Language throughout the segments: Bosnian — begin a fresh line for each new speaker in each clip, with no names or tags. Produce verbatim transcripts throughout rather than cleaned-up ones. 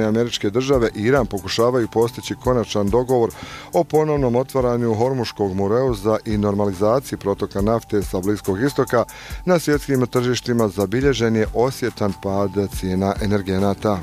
Sjedinjene Američke Države i Iran pokušavaju postići konačan dogovor o ponovnom otvaranju Hormuškog Mureuza i normalizaciji protoka nafte sa Bliskog istoka, na svjetskim tržištima zabilježen je osjetan pad cijena energenata.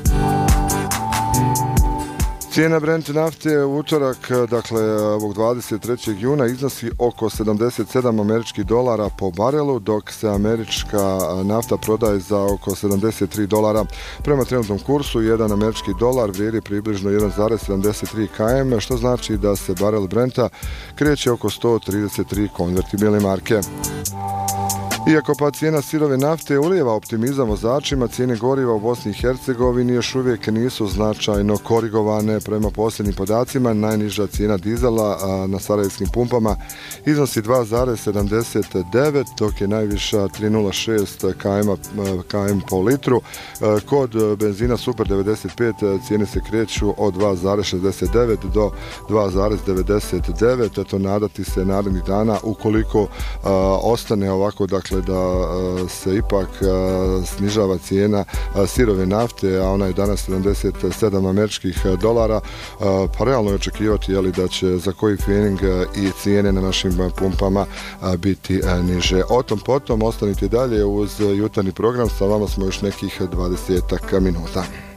Cijena Brent nafte u utorak, dakle ovog dvadeset trećeg juna, iznosi oko sedamdeset sedam američkih dolara po barelu, dok se američka nafta prodaje za oko sedamdeset tri dolara. Prema trenutnom kursu, jedan američki dolar vrijedi približno jedan zarez sedamdeset tri km, što znači da se barel Brenta kreće oko sto trideset tri konvertibilne marke. Iako pa cijena sirove nafte ulijeva optimizam vozačima, cijene goriva u Bosni i Hercegovini još uvijek nisu značajno korigovane. Prema posljednjim podacima, najniža cijena dizela na sarajevskim pumpama iznosi dva zarez sedamdeset devet, dok je najviša tri zarez nula šest km po litru. Kod benzina Super devedeset pet cijene se kreću od dva zarez šezdeset devet do dva zarez devedeset devet. Eto, nadati se narednih dana, ukoliko a, ostane ovako, dakle, da se ipak snižava cijena sirove nafte, a ona je danas sedamdeset sedam američkih dolara, pa realno je očekivati, jeli, da će za koji feeling i cijene na našim pumpama biti niže. O tom potom, ostanite dalje uz jutarnji program, sa vama smo još nekih dvadesetak minuta.